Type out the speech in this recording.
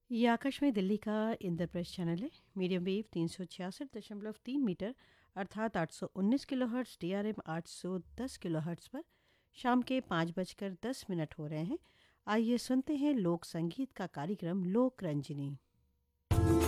ये आकाशवाणी दिल्ली का इंद्रप्रस्थ चैनल है। मीडियम वेव 366.3 मीटर अर्थात 819 किलोहर्ट्ज़, DRM 810 किलोहर्ट्ज़ पर शाम के 5:10 हो रहे हैं। आइए सुनते हैं लोक संगीत का कार्यक्रम लोक रंजनी।